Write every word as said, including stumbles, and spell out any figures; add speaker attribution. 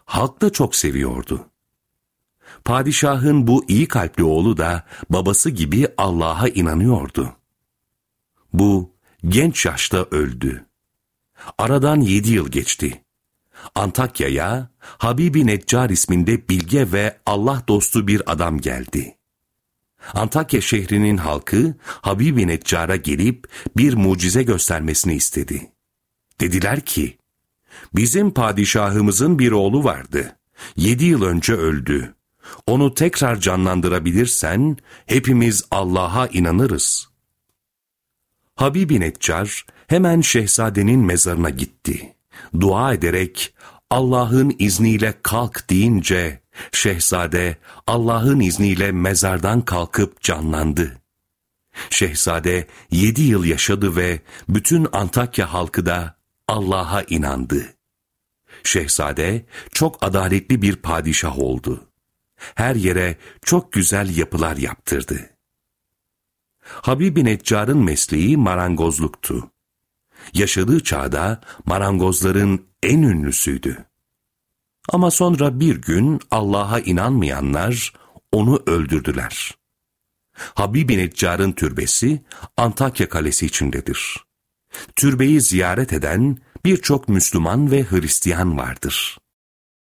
Speaker 1: halk da çok seviyordu. Padişahın bu iyi kalpli oğlu da babası gibi Allah'a inanıyordu. Bu genç yaşta öldü. Aradan yedi yıl geçti. Antakya'ya Habibi Neccar isminde bilge ve Allah dostu bir adam geldi. Antakya şehrinin halkı Habibi Neccar'a gelip bir mucize göstermesini istedi. Dediler ki, bizim padişahımızın bir oğlu vardı. Yedi yıl önce öldü. Onu tekrar canlandırabilirsen hepimiz Allah'a inanırız. Habibi Neccar hemen şehzadenin mezarına gitti. Dua ederek Allah'ın izniyle kalk deyince şehzade Allah'ın izniyle mezardan kalkıp canlandı. Şehzade yedi yıl yaşadı ve bütün Antakya halkı da Allah'a inandı. Şehzade çok adaletli bir padişah oldu. Her yere çok güzel yapılar yaptırdı. Habibi Neccar'ın mesleği marangozluktu. Yaşadığı çağda marangozların en ünlüsüydü. Ama sonra bir gün Allah'a inanmayanlar onu öldürdüler. Habibi Neccar'ın türbesi Antakya Kalesi içindedir. Türbeyi ziyaret eden birçok Müslüman ve Hristiyan vardır.